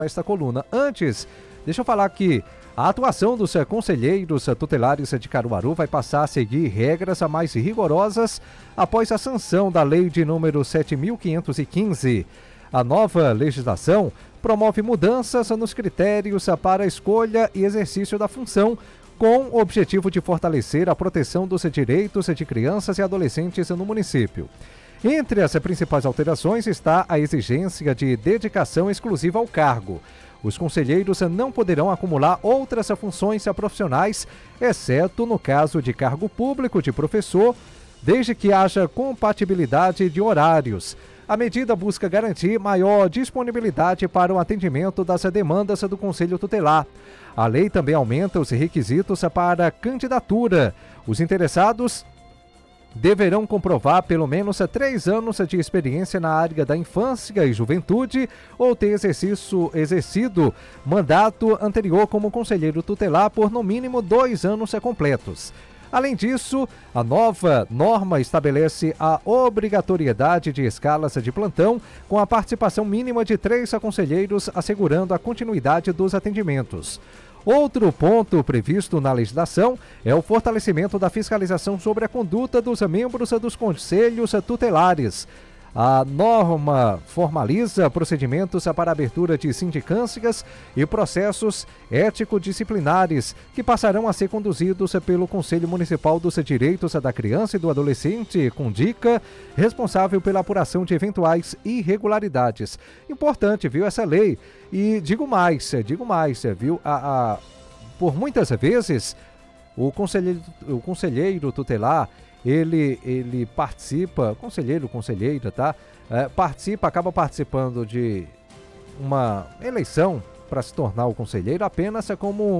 esta coluna. Antes, deixa eu falar que a atuação dos conselheiros tutelares de Caruaru vai passar a seguir regras mais rigorosas após a sanção da lei de número 7.515. A nova legislação promove mudanças nos critérios para a escolha e exercício da função, com o objetivo de fortalecer a proteção dos direitos de crianças e adolescentes no município. Entre as principais alterações está a exigência de dedicação exclusiva ao cargo. Os conselheiros não poderão acumular outras funções profissionais, exceto no caso de cargo público de professor, desde que haja compatibilidade de horários. A medida busca garantir maior disponibilidade para o atendimento das demandas do Conselho Tutelar. A lei também aumenta os requisitos para a candidatura. Os interessados deverão comprovar pelo menos 3 anos de experiência na área da infância e juventude ou ter exercido mandato anterior como conselheiro tutelar por no mínimo 2 anos completos. Além disso, a nova norma estabelece a obrigatoriedade de escalas de plantão com a participação mínima de 3 conselheiros, assegurando a continuidade dos atendimentos. Outro ponto previsto na legislação é o fortalecimento da fiscalização sobre a conduta dos membros dos conselhos tutelares. A norma formaliza procedimentos para a abertura de sindicâncias e processos ético-disciplinares que passarão a ser conduzidos pelo Conselho Municipal dos Direitos da Criança e do Adolescente, CONDICA, responsável pela apuração de eventuais irregularidades. Importante, viu, essa lei? E digo mais, viu, por muitas vezes o conselheiro tutelar ele participa, conselheira, tá? Acaba participando de uma eleição para se tornar o conselheiro apenas como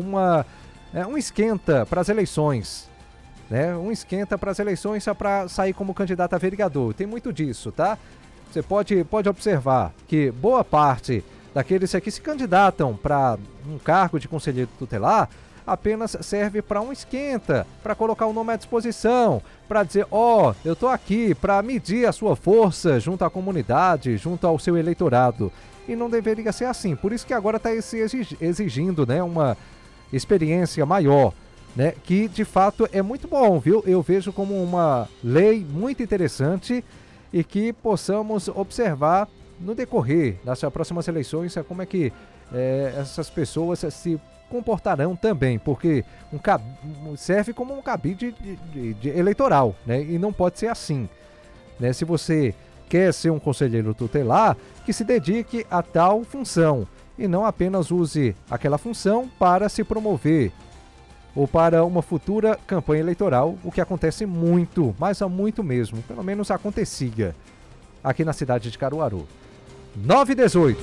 um esquenta para as eleições, né? Um esquenta para as eleições para sair como candidato a vereador. Tem muito disso, tá? Você pode observar que boa parte daqueles que se candidatam para um cargo de conselheiro tutelar apenas serve para um esquenta, para colocar o nome à disposição, para dizer, eu estou aqui para medir a sua força junto à comunidade, junto ao seu eleitorado. E não deveria ser assim. Por isso que agora está se exigindo, né, uma experiência maior, né, que de fato é muito bom, viu? Eu vejo como uma lei muito interessante e que possamos observar no decorrer das próximas eleições como é que essas pessoas se comportarão também, porque serve como um cabide de eleitoral, né? E não pode ser assim, né? Se você quer ser um conselheiro tutelar, que se dedique a tal função e não apenas use aquela função para se promover ou para uma futura campanha eleitoral, o que acontece muito, mas há muito mesmo, pelo menos acontecia aqui na cidade de Caruaru. 9:18.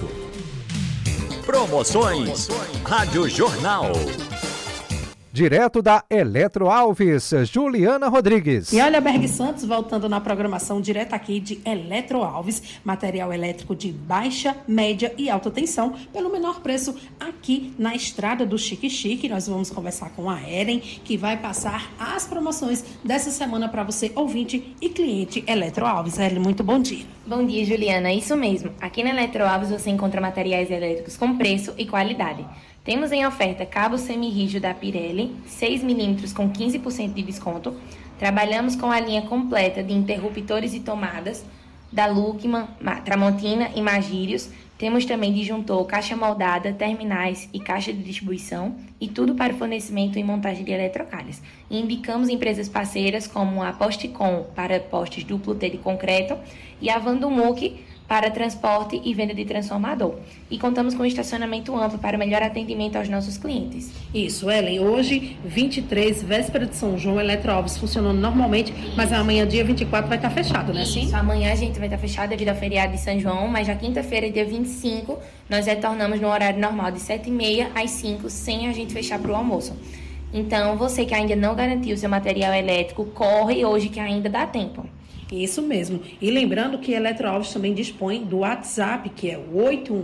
Promoções Rádio Jornal. Direto da Eletro Alves, Juliana Rodrigues. E olha, Berg Santos voltando na programação direto aqui de Eletro Alves, material elétrico de baixa, média e alta tensão, pelo menor preço aqui na estrada do Chique Chique. Nós vamos conversar com a Eren, que vai passar as promoções dessa semana para você, ouvinte e cliente Eletro Alves. Eren, muito bom dia. Bom dia, Juliana. Isso mesmo. Aqui na Eletro Alves você encontra materiais elétricos com preço e qualidade. Temos em oferta cabo semi-rígido da Pirelli, 6 mm com 15% de desconto. Trabalhamos com a linha completa de interruptores e tomadas da Lukman, Tramontina e Magírios. Temos também disjuntor, caixa moldada, terminais e caixa de distribuição e tudo para fornecimento e montagem de eletrocalhas. E indicamos empresas parceiras como a Postcom para postes duplo T de concreto e a Vandumuc para transporte e venda de transformador. E contamos com estacionamento amplo para melhor atendimento aos nossos clientes. Isso, Ellen. Hoje, 23, véspera de São João, Eletro Alves funcionando normalmente, mas amanhã, dia 24, vai estar fechado, né? Isso, amanhã a gente vai estar fechado devido ao feriado de São João, mas já quinta-feira, dia 25, nós retornamos no horário normal de 7h30 às 5, sem a gente fechar para o almoço. Então, você que ainda não garantiu seu material elétrico, corre hoje que ainda dá tempo. Isso mesmo. E lembrando que Eletro Alves também dispõe do WhatsApp, que é o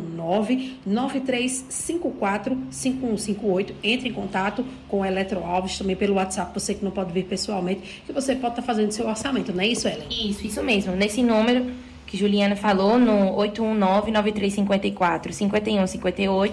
819-9354-5158. Entre em contato com o Eletro Alves também pelo WhatsApp, você que não pode vir pessoalmente, que você pode estar fazendo seu orçamento, não é isso, Ellen? Isso mesmo. Nesse número que Juliana falou no 819-9354-5158